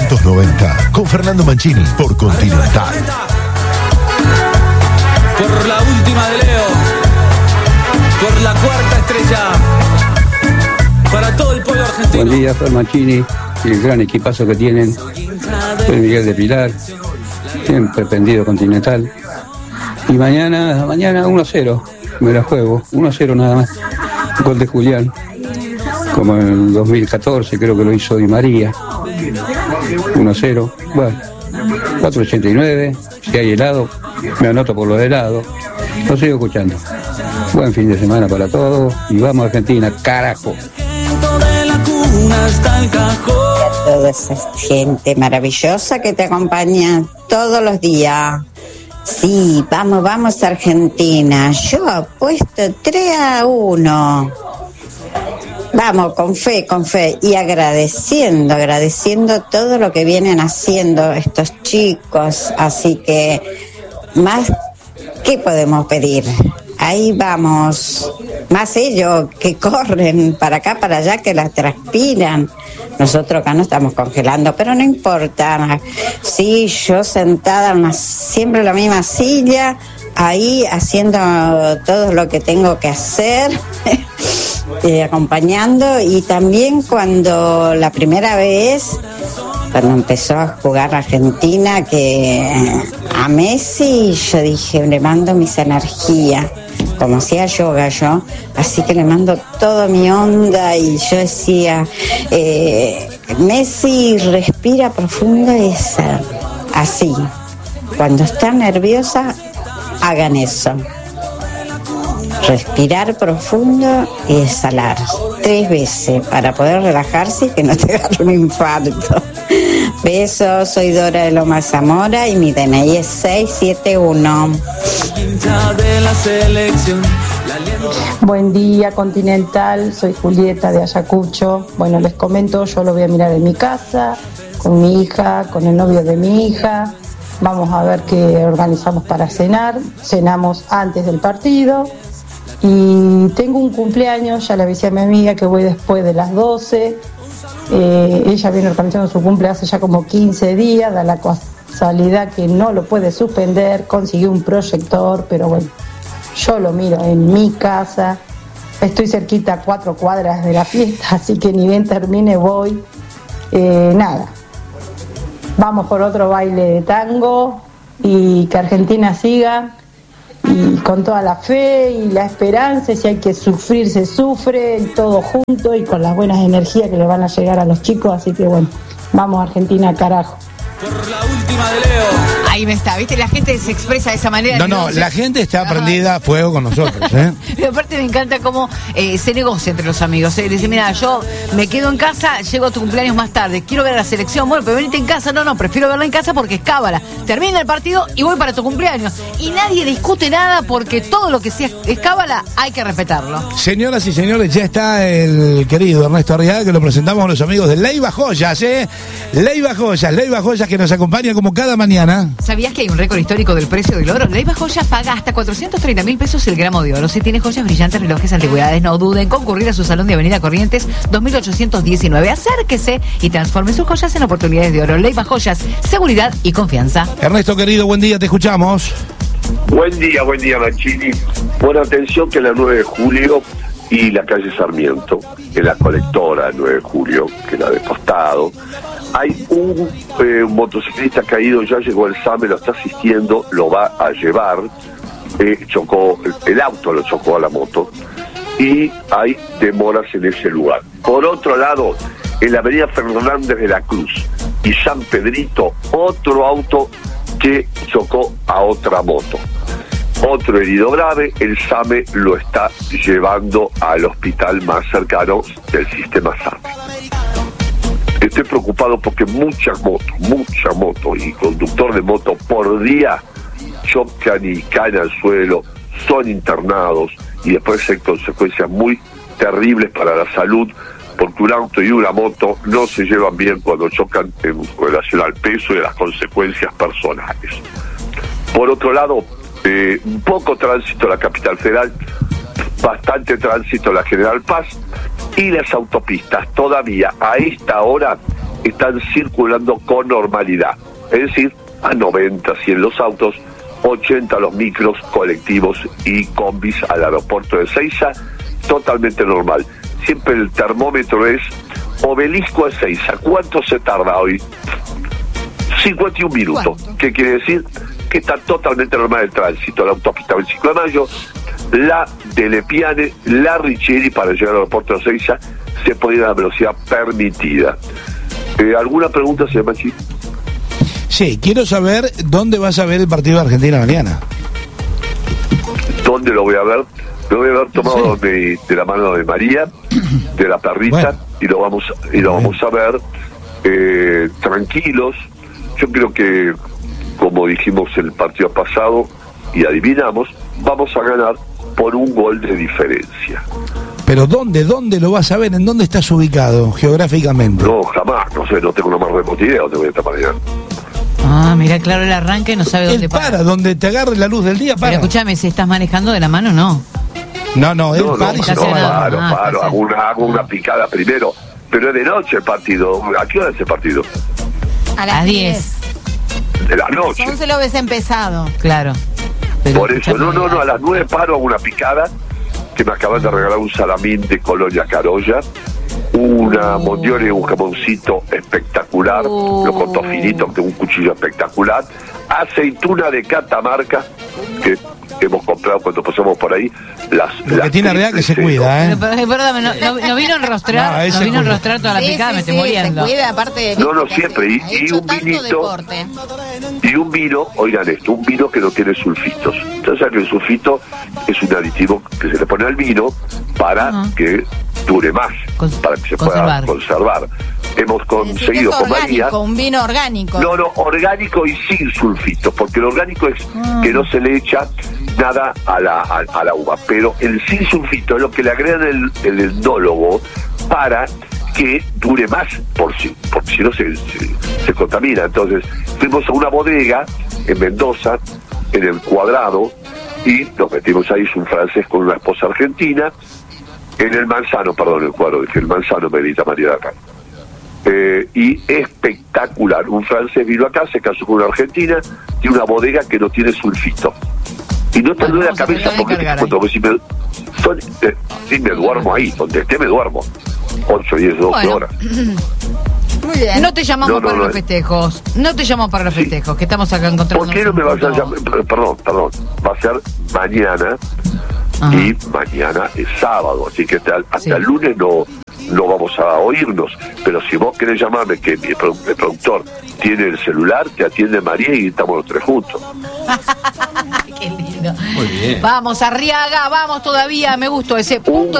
1990. Con Fernando Mancini por Continental. Por la última de Leo. Por la cuarta estrella. Para todo el pueblo argentino. Buen día, Fernando Mancini y el gran equipazo que tienen. Soy Miguel de Pilar, siempre pendido Continental. Y mañana 1-0, me la juego, 1-0 nada más. Gol de Julián, como en el 2014 creo que lo hizo Di María. 1-0, bueno, 4.89, si hay helado, me anoto por los helados. Lo sigo escuchando. Buen fin de semana para todos y vamos a Argentina, carajo. A toda esa gente maravillosa que te acompaña todos los días. Sí, vamos Argentina. Yo apuesto 3-1. Vamos, con fe. Y agradeciendo todo lo que vienen haciendo estos chicos. Así que, más, ¿qué podemos pedir? Ahí vamos. Más ellos que corren para acá, para allá, que las transpiran. Nosotros acá no estamos congelando, pero no importa. Sí, yo sentada siempre en la misma silla, ahí haciendo todo lo que tengo que hacer, acompañando. Y también cuando la primera vez, cuando empezó a jugar Argentina, que a Messi, yo dije, le mando mis energías. Como hacía yoga yo, así que le mando toda mi onda. Y yo decía, Messi respira profundo, es así. Cuando está nerviosa, hagan eso. Respirar profundo y exhalar 3 veces para poder relajarse y que no te agarre un infarto. Besos, soy Dora de Loma Zamora y mi DNI es 671. Buen día, Continental, soy Julieta de Ayacucho. Bueno, les comento, yo lo voy a mirar en mi casa, con mi hija, con el novio de mi hija. Vamos a ver qué organizamos para cenar. Cenamos antes del partido. Y tengo un cumpleaños, ya le avisé a mi amiga que voy después de las 12. Ella viene organizando su cumpleaños hace ya como 15 días, da la casualidad que no lo puede suspender, consiguió un proyector, pero bueno, yo lo miro en mi casa, estoy cerquita a 4 cuadras de la fiesta, así que ni bien termine voy. Nada, vamos por otro baile de tango y que Argentina siga. Y con toda la fe y la esperanza, si hay que sufrir, se sufre, todo junto y con las buenas energías que le van a llegar a los chicos. Así que bueno, vamos Argentina, carajo. Por la última de Leo. Ahí me está, ¿viste? La gente se expresa de esa manera. No, la gente está prendida a fuego con nosotros, ¿eh? Pero aparte me encanta cómo se negocia entre los amigos. Dice, mira, yo me quedo en casa, llego a tu cumpleaños más tarde, quiero ver la selección, bueno, pero venite en casa. No, prefiero verla en casa porque es cábala. Termina el partido y voy para tu cumpleaños. Y nadie discute nada porque todo lo que sea es cábala hay que respetarlo. Señoras y señores, ya está el querido Ernesto Arriaga, que lo presentamos a los amigos de Leiva Joyas, ¿eh? Leiva Joyas que nos acompaña como cada mañana. ¿Sabías que hay un récord histórico del precio del oro? Leiva Joyas paga hasta 430.000 pesos el gramo de oro. Si tiene joyas brillantes, relojes, antigüedades, no duden en concurrir a su salón de Avenida Corrientes 2819. Acérquese y transforme sus joyas en oportunidades de oro. Leiva Joyas, seguridad y confianza. Ernesto, querido, buen día, te escuchamos. Buen día, Mancini. Buena atención que la 9 de julio y la calle Sarmiento, en la colectora 9 de julio, que es la de Costado, hay un motociclista caído, ya llegó el SAME, lo está asistiendo, lo va a llevar, chocó, el auto lo chocó a la moto, y hay demoras en ese lugar. Por otro lado, en la avenida Fernández de la Cruz y San Pedrito, otro auto que chocó a otra moto. Otro herido grave, el SAME lo está llevando al hospital más cercano del sistema SAME. Estoy preocupado porque mucha moto y conductor de moto por día chocan y caen al suelo, son internados y después hay consecuencias muy terribles para la salud, porque un auto y una moto no se llevan bien cuando chocan en relación al peso y a las consecuencias personales. Por otro lado, poco tránsito en la capital federal, bastante tránsito en la General Paz y las autopistas todavía a esta hora están circulando con normalidad. Es decir, a 90, 100 los autos, 80 los micros, colectivos y combis al aeropuerto de Ezeiza, totalmente normal. Siempre el termómetro es Obelisco a Ezeiza. ¿Cuánto se tarda hoy? 51 minutos. ¿Cuánto? ¿Qué quiere decir? Que está totalmente normal el tránsito. La autopista 25 de Mayo, la de Lepiane, la Richieri para llegar al aeropuerto de Ezeiza se puede ir a la velocidad permitida. ¿Alguna pregunta, señor Machi? Sí, quiero saber dónde vas a ver el partido de Argentina mañana. ¿Dónde lo voy a ver? Lo voy a ver tomado de la mano de María, de la perrita, y lo vamos a ver tranquilos. Yo creo que, como dijimos el partido pasado y adivinamos, vamos a ganar por un gol de diferencia. Pero ¿dónde lo vas a ver? ¿En dónde estás ubicado geográficamente? No, jamás, no sé, no tengo la más remota idea dónde voy a estar mañana. Ah, mira, claro, el arranque no sabe dónde Él para, donde te agarre la luz del día, para. Pero escúchame, si estás manejando de la mano, no. No, él para y se paro, Ah, hago una picada primero, pero es de noche el partido. ¿A qué hora es el partido? A las 10. De la noche. 11 lo ves empezado. Claro. Pero Por eso, no, a las 9 paro, hago una picada, que me acaban de regalar un salamín de Colonia Carolla, una mondiola y un jamoncito espectacular, lo corto finito, tengo un cuchillo espectacular, aceituna de Catamarca, que hemos comprado cuando pasamos por ahí, lo que tiene real que se cuida, ¿eh? Pero, perdóname, no vino a enrostrar, no vino a enrostrar toda la picada, me estoy muriendo. Se cuida, aparte de No, siempre, y un vinito, y un vino, oigan esto, un vino que no tiene sulfitos. Entonces, el sulfito es un aditivo que se le pone al vino para que dure más, para que se pueda conservar. Hemos conseguido con María un vino orgánico. No, orgánico y sin sulfitos, porque el orgánico es que no se le echa nada a la uva, pero el sin sulfito es lo que le agregan el endólogo para que dure más, porque si no se contamina. Entonces fuimos a una bodega en Mendoza, en el Cuadrado, y nos metimos ahí, es un francés con una esposa argentina, en el Manzano, perdón, el Cuadrado, que el Manzano me grita María de acá. Y espectacular, un francés vino acá, se casó con una argentina, tiene una bodega que no tiene sulfito. Y no te duele la cabeza porque si me duermo ahí, donde esté me duermo. 8, 10, 12 horas. Muy bien. No te llamamos para los festejos. No te llamamos para los festejos, que estamos acá encontrando. ¿Por qué no me vas a llamar? Perdón. Va a ser mañana. Ajá. Y mañana es sábado, así que hasta el lunes no vamos a oírnos. Pero si vos querés llamarme, que el productor tiene el celular, te atiende María y estamos los tres juntos. Qué lindo. Muy bien. Vamos, Arriaga, vamos todavía. Me gustó ese punto.